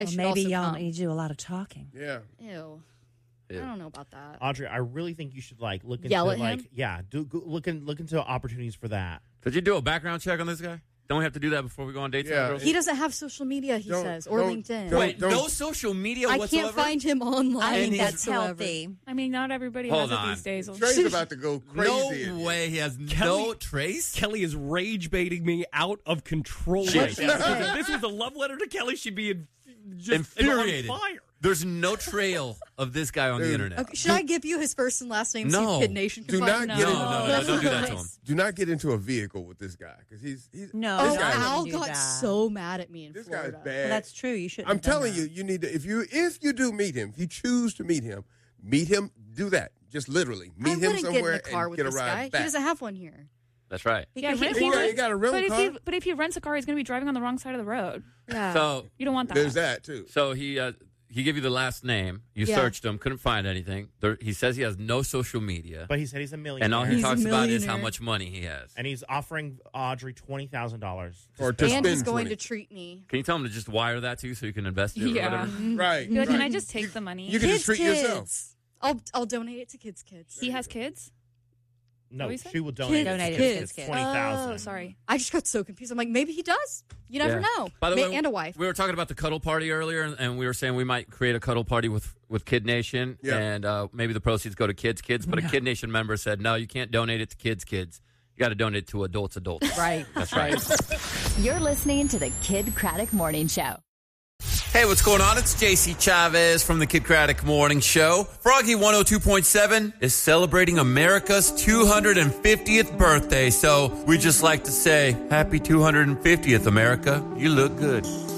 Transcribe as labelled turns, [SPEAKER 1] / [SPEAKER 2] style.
[SPEAKER 1] Well,
[SPEAKER 2] maybe y'all need to do a lot of talking.
[SPEAKER 3] Yeah.
[SPEAKER 1] Ew. I don't know about that.
[SPEAKER 4] Audrey, I really think you should look into
[SPEAKER 1] Yell at him?
[SPEAKER 4] look into opportunities for that.
[SPEAKER 5] Did you do a background check on this guy? Don't we have to do that before we go on dates?
[SPEAKER 3] Yeah.
[SPEAKER 1] He doesn't have social media, he says, or LinkedIn.
[SPEAKER 5] Wait, no social media
[SPEAKER 1] I
[SPEAKER 5] whatsoever?
[SPEAKER 1] can't find him online.
[SPEAKER 2] I think that's
[SPEAKER 1] whatsoever.
[SPEAKER 2] healthy.
[SPEAKER 6] I mean, not everybody
[SPEAKER 5] Hold
[SPEAKER 6] has
[SPEAKER 5] on.
[SPEAKER 6] it these days.
[SPEAKER 3] Trey's about to go crazy.
[SPEAKER 5] No way. He has
[SPEAKER 7] Kelly-
[SPEAKER 5] no trace?
[SPEAKER 7] Kelly is rage baiting me out of control right now. If this was a love letter to Kelly, she'd be
[SPEAKER 5] Infuriated.
[SPEAKER 7] on fire.
[SPEAKER 5] There's no trail of this guy on the internet.
[SPEAKER 1] Okay, should I give you his first and last name
[SPEAKER 5] No.
[SPEAKER 1] so Kid Nation can
[SPEAKER 3] Do
[SPEAKER 1] find
[SPEAKER 3] not
[SPEAKER 1] him?
[SPEAKER 3] get
[SPEAKER 5] No, don't do that to him.
[SPEAKER 3] Do not get into a vehicle with this guy because he's
[SPEAKER 2] No,
[SPEAKER 1] Oh,
[SPEAKER 3] This guy-
[SPEAKER 1] Al
[SPEAKER 2] do
[SPEAKER 1] got
[SPEAKER 2] that.
[SPEAKER 1] so mad at me in
[SPEAKER 3] this
[SPEAKER 1] Florida.
[SPEAKER 3] guy's bad.
[SPEAKER 2] Well, that's true. You shouldn't.
[SPEAKER 3] I'm
[SPEAKER 2] have done
[SPEAKER 3] telling
[SPEAKER 2] that.
[SPEAKER 3] you need to if you do meet him, if you choose to meet him, do that. Just literally
[SPEAKER 1] I
[SPEAKER 3] meet him
[SPEAKER 1] wouldn't
[SPEAKER 3] somewhere
[SPEAKER 1] get in the car
[SPEAKER 3] and
[SPEAKER 1] with
[SPEAKER 3] get a
[SPEAKER 1] this guy.
[SPEAKER 3] ride back.
[SPEAKER 1] He doesn't have one here.
[SPEAKER 5] That's right.
[SPEAKER 6] Yeah,
[SPEAKER 3] He ain't got a rental car.
[SPEAKER 6] But if he rents a car, he's going to be driving on the wrong side of the road.
[SPEAKER 1] Yeah.
[SPEAKER 5] So
[SPEAKER 6] You don't want that.
[SPEAKER 3] There's that too.
[SPEAKER 5] So he gave you the last name. You
[SPEAKER 1] Yeah.
[SPEAKER 5] searched him, couldn't find anything. He says he has no social media.
[SPEAKER 4] But he said he's a millionaire.
[SPEAKER 5] And all he
[SPEAKER 1] He's a
[SPEAKER 5] talks about is how
[SPEAKER 1] millionaire.
[SPEAKER 5] much money he has.
[SPEAKER 4] And he's offering Audrey $20,000.
[SPEAKER 3] Or to
[SPEAKER 1] And
[SPEAKER 3] spend
[SPEAKER 1] he's going
[SPEAKER 3] 20.
[SPEAKER 1] to treat me.
[SPEAKER 5] Can you tell him to just wire that to you so you can invest it or
[SPEAKER 6] Yeah.
[SPEAKER 5] whatever?
[SPEAKER 3] Right.
[SPEAKER 6] Be like,
[SPEAKER 3] right.
[SPEAKER 6] can I just take the money?
[SPEAKER 3] You can just treat yourself.
[SPEAKER 1] Kids. I'll donate it to kids.
[SPEAKER 6] He has kids?
[SPEAKER 4] No,
[SPEAKER 6] What you said?
[SPEAKER 4] she will donate
[SPEAKER 2] Donate
[SPEAKER 4] it
[SPEAKER 2] it
[SPEAKER 4] to
[SPEAKER 2] to
[SPEAKER 4] kids.
[SPEAKER 2] kids.
[SPEAKER 4] $20,000.
[SPEAKER 6] Oh, sorry.
[SPEAKER 1] I just got so confused. I'm like, maybe he does. You never
[SPEAKER 5] Yeah.
[SPEAKER 1] know.
[SPEAKER 5] By the way,
[SPEAKER 1] and a wife.
[SPEAKER 5] we were talking about the cuddle party earlier, and we were saying we might create a cuddle party with Kid Nation,
[SPEAKER 3] Yeah.
[SPEAKER 5] and maybe the proceeds go to kids. But a Kid Nation member said, no, you can't donate it to kids. You got to donate it to adults.
[SPEAKER 2] Right.
[SPEAKER 5] That's right.
[SPEAKER 8] You're listening to the Kid Craddock Morning Show.
[SPEAKER 5] Hey, what's going on? It's JC Chavez from the Kid Craddock Morning Show. Froggy 102.7 is celebrating America's 250th birthday, so we just like to say, happy 250th, America. You look good.